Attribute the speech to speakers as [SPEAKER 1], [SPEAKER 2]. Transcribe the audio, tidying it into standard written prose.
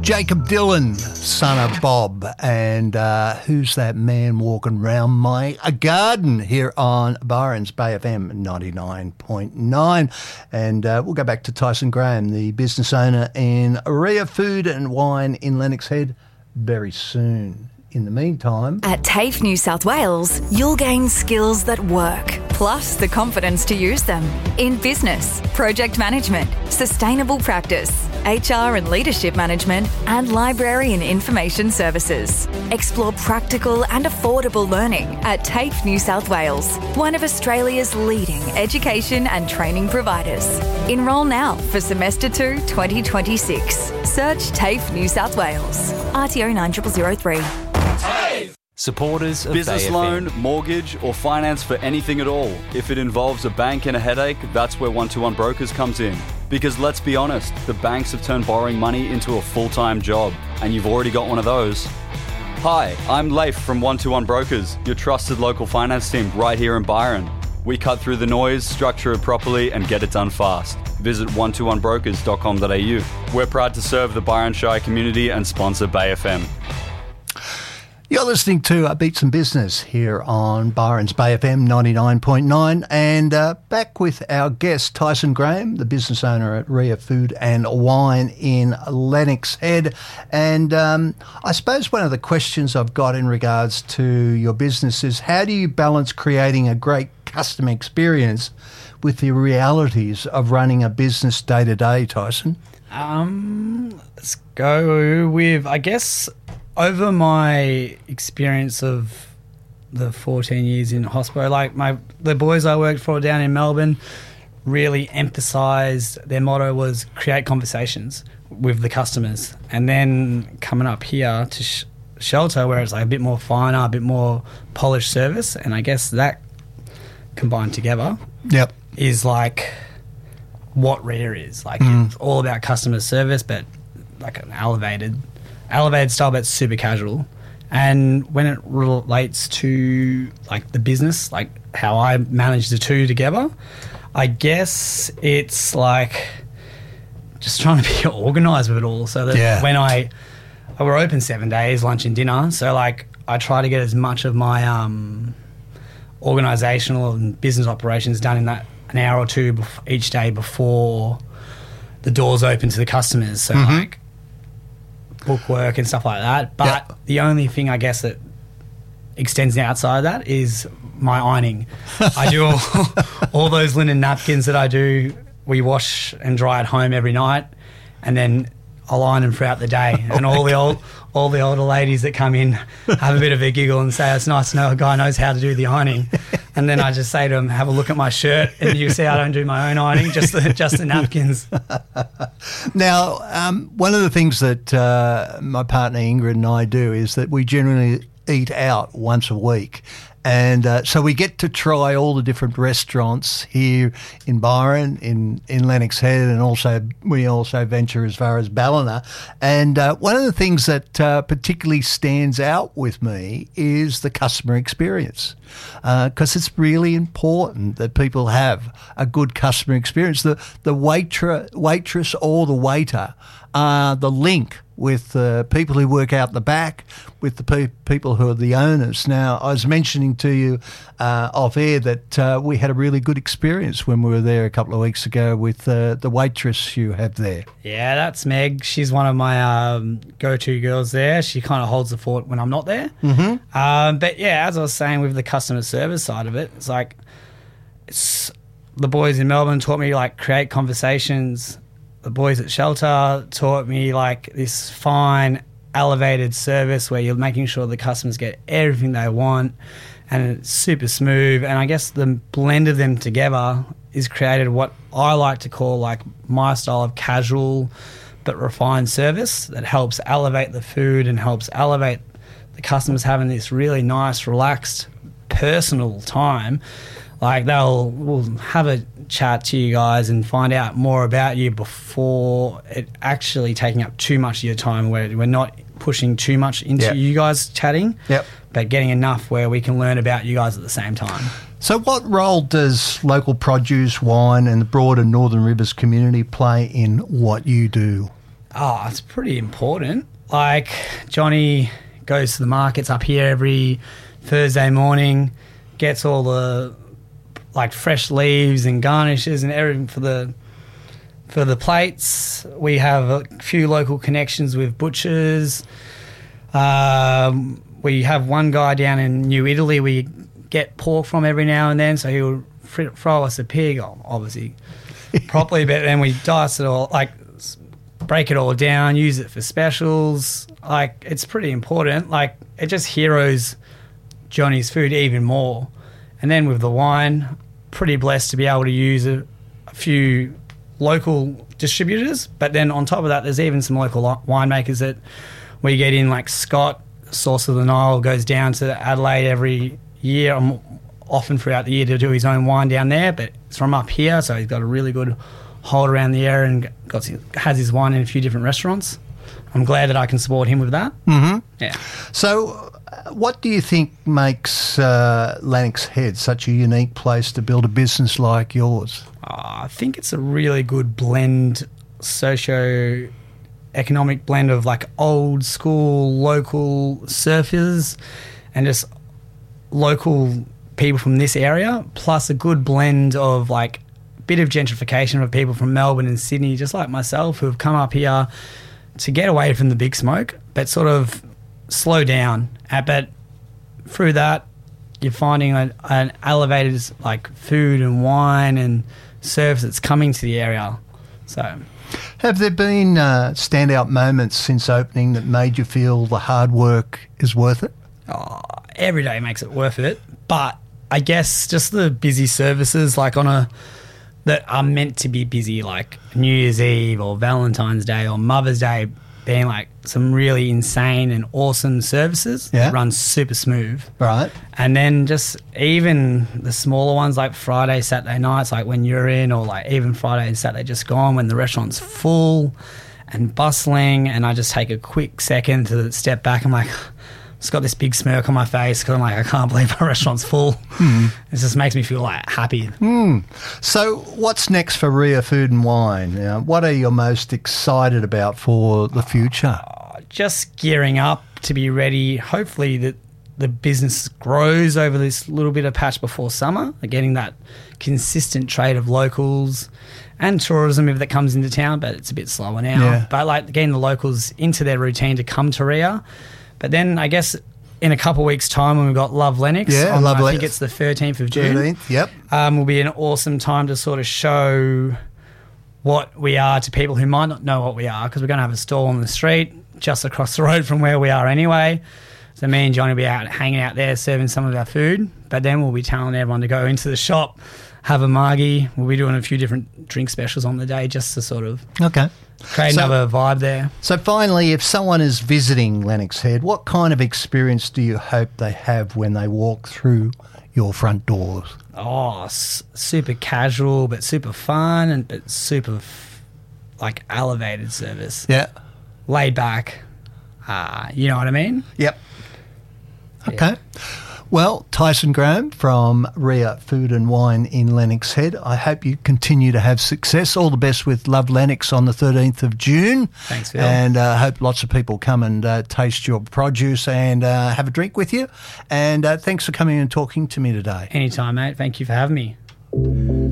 [SPEAKER 1] Jacob Dylan, son of Bob, and Who's That Man Walking Round My Garden here on Byron's Bay FM 99.9. And we'll go back to Tyson Graham, the business owner in Ria Food and Wine in Lennox Head, very soon. In the meantime...
[SPEAKER 2] At TAFE New South Wales, you'll gain skills that work, plus the confidence to use them in business, project management, sustainable practice, HR and leadership management, and library and information services. Explore practical and affordable learning at TAFE New South Wales, one of Australia's leading education and training providers. Enrol now for Semester 2 2026. Search TAFE New South Wales. RTO 9003.
[SPEAKER 3] Supporters of
[SPEAKER 4] Business
[SPEAKER 3] Bay
[SPEAKER 4] loan,
[SPEAKER 3] FM.
[SPEAKER 4] mortgage or finance for anything at all. If it involves a bank and a headache, that's where 121 Brokers comes in. Because let's be honest, the banks have turned borrowing money into a full-time job, and you've already got one of those. Hi, I'm Leif from 121 Brokers, your trusted local finance team right here in Byron. We cut through the noise, structure it properly, and get it done fast. Visit 121brokers.com.au. We're proud to serve the Byron Shire community and sponsor Bay FM.
[SPEAKER 1] You're listening to Beats and Business here on Byron's Bay FM 99.9, and back with our guest Tyson Graham, the business owner at Ria Food and Wine in Lennox Head. And I suppose one of the questions I've got in regards to your business is, how do you balance creating a great customer experience with the realities of running a business day to day, Tyson?
[SPEAKER 5] Let's go with, I guess, over my experience of the 14 years in hospital, like the boys I worked for down in Melbourne really emphasised, their motto was create conversations with the customers. And then coming up here to Shelter, where it's like a bit more finer, a bit more polished service, and I guess that combined together is like what Ria is. Like it's all about customer service, but like an elevated style, but super casual. And when it relates to like the business, like how I manage the two together, I guess it's like just trying to be organised with it all. So that when we're open 7 days, lunch and dinner, so like I try to get as much of my organisational and business operations done in that an hour or two each day before the doors open to the customers. So like book work and stuff like that. But the only thing I guess that extends outside of that is my ironing. I do all those linen napkins that I do. We wash and dry at home every night, and then I'll iron them throughout the day. And all the older ladies that come in have a bit of a giggle and say, it's nice to know a guy knows how to do the ironing. And then I just say to them, have a look at my shirt, and you see I don't do my own ironing, just the napkins.
[SPEAKER 1] Now, one of the things that my partner Ingrid and I do is that we generally eat out once a week. And so we get to try all the different restaurants here in Byron, in Lennox Head, and we also venture as far as Ballina. And one of the things that particularly stands out with me is the customer experience, because it's really important that people have a good customer experience. The waitress or the waiter are the link with the people who work out the back, with the people who are the owners. Now, I was mentioning to you off air that we had a really good experience when we were there a couple of weeks ago with the waitress you have there.
[SPEAKER 5] Yeah, that's Meg. She's one of my go-to girls there. She kind of holds the fort when I'm not there. But yeah, as I was saying with the customer service side of it, it's like the boys in Melbourne taught me like create conversations. The boys at Shelter taught me like this fine, elevated service where you're making sure the customers get everything they want, and it's super smooth. And I guess the blend of them together is created what I like to call like my style of casual but refined service that helps elevate the food and helps elevate the customers having this really nice, relaxed, personal time. Like we'll have a chat to you guys and find out more about you before it actually taking up too much of your time, where we're not pushing too much into you guys chatting, but getting enough where we can learn about you guys at the same time.
[SPEAKER 1] So what role does local produce, wine and the broader Northern Rivers community play in what you do?
[SPEAKER 5] Oh, it's pretty important. Like, Johnny goes to the markets up here every Thursday morning, gets all the like fresh leaves and garnishes and everything for the plates. We have a few local connections with butchers. We have one guy down in New Italy we get pork from every now and then, so he'll throw us a pig, obviously properly, but then we dice it all, like break it all down, use it for specials. Like, it's pretty important. Like, it just heroes Johnny's food even more. And then with the wine, pretty blessed to be able to use a few local distributors, but then on top of that, there's even some local winemakers that we get in, like Scott, Source of the Nile, goes down to Adelaide every year, often throughout the year, to do his own wine down there, but it's from up here, so he's got a really good hold around the area and has his wine in a few different restaurants. I'm glad that I can support him with that.
[SPEAKER 1] Mm-hmm.
[SPEAKER 5] Yeah.
[SPEAKER 1] So what do you think makes Lennox Head such a unique place to build a business like yours?
[SPEAKER 5] I think it's a really good blend, socio-economic blend of like old school local surfers and just local people from this area, plus a good blend of like a bit of gentrification of people from Melbourne and Sydney, just like myself, who have come up here to get away from the big smoke, but sort of slow down. But through that, you're finding an elevated like food and wine and service that's coming to the area. So,
[SPEAKER 1] have there been standout moments since opening that made you feel the hard work is worth it?
[SPEAKER 5] Oh, every day makes it worth it, but I guess just the busy services like that are meant to be busy, like New Year's Eve or Valentine's Day or Mother's Day, being like some really insane and awesome services that run super smooth.
[SPEAKER 1] Right.
[SPEAKER 5] And then just even the smaller ones like Friday, Saturday nights, like when you're in, or like even Friday and Saturday just gone, when the restaurant's full and bustling, and I just take a quick second to step back. I'm like, it's got this big smirk on my face because I'm like, I can't believe our restaurant's full. It just makes me feel like happy.
[SPEAKER 1] So what's next for Ria Food and Wine? What are you most excited about for the future?
[SPEAKER 5] Just gearing up to be ready. Hopefully that the business grows over this little bit of patch before summer, getting that consistent trade of locals and tourism if that comes into town, but it's a bit slower now.
[SPEAKER 1] Yeah.
[SPEAKER 5] But like getting the locals into their routine to come to Ria. But then I guess in a couple of weeks' time when we've got Love Lennox, I think it's the 13th of June.
[SPEAKER 1] 13th, yep.
[SPEAKER 5] Will be an awesome time to sort of show what we are to people who might not know what we are, because we're going to have a stall on the street just across the road from where we are anyway. So me and Johnny will be out hanging out there serving some of our food, but then we'll be telling everyone to go into the shop, have a margie. We'll be doing a few different drink specials on the day just to sort of create another vibe there.
[SPEAKER 1] So finally, if someone is visiting Lennox Head, what kind of experience do you hope they have when they walk through your front doors?
[SPEAKER 5] Oh, super casual, but super fun, and but super like elevated service.
[SPEAKER 1] Yeah.
[SPEAKER 5] Laid back. You know what I mean?
[SPEAKER 1] Yep. Okay. Well, Tyson Graham from Ria Food and Wine in Lennox Head, I hope you continue to have success. All the best with Love Lennox on the 13th of June.
[SPEAKER 5] Thanks, Phil.
[SPEAKER 1] And I hope lots of people come and taste your produce and have a drink with you. And thanks for coming and talking to me today.
[SPEAKER 5] Anytime, mate. Thank you for having me.